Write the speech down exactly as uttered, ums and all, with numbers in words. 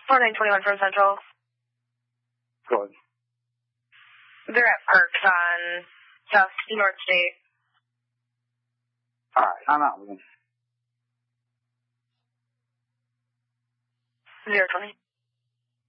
four nine two one from Central. Go ahead. They're at Parks on South North State. All right, I'm out with them. Zero twenty.